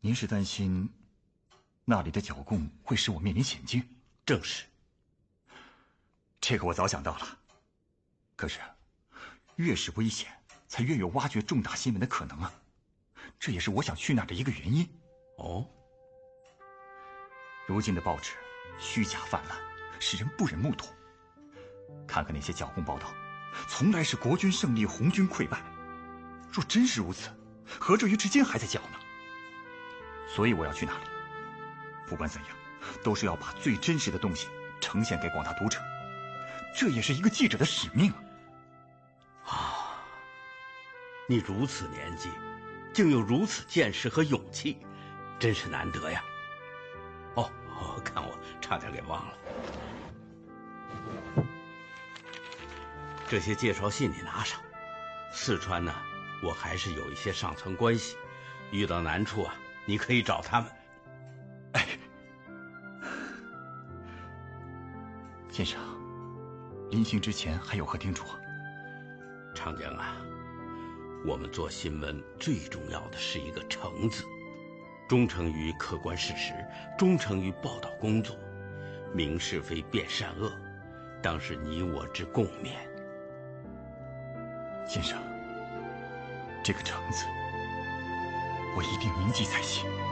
您是担心那里的剿共会使我面临险境？ 正是。 这个我早想到了。可是，越是危险，才越有挖掘重大新闻的可能啊！这也是我想去那儿的一个原因。 哦。 如今的报纸虚假泛滥，使人不忍目睹。看看那些剿共报道，从来是国军胜利，红军溃败。若真是如此，何至于至今还在剿呢？所以我要去那里。不管怎样，都是要把最真实的东西呈现给广大读者，这也是一个记者的使命啊！你如此年纪，竟有如此见识和勇气，真是难得呀！哦，看我差点给忘了。这些介绍信你拿上。四川呢，我还是有一些上层关系，遇到难处啊，你可以找他们。 哎，先生，临行之前还有何叮嘱啊？ 长江啊，我们做新闻最重要的是一个诚字，忠诚于客观事实，忠诚于报道工作，明是非辨善恶，当是你我之共勉。 先生，这个诚字，我一定铭记在心。